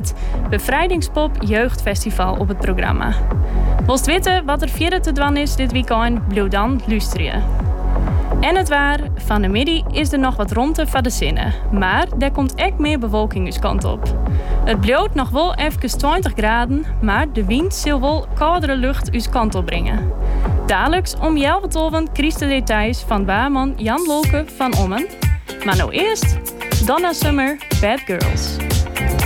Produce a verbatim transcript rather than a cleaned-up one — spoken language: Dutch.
Bevrijdingspop Jeugdfestival op het programma. Wilt weten wat er verder te doen is dit weekend? Blijf dan luisteren. En het waar, van de middag is er nog wat rondte van de zinnen. Maar er komt echt meer bewolking uw kant op. Het blijft nog wel even twintig graden, maar de wind zal wel koudere lucht uw kant op brengen. Dadelijks om elf uur krijgt de details van waarman Jan Lolke van Ommen. Maar nou eerst Donna Summer, Bad Girls.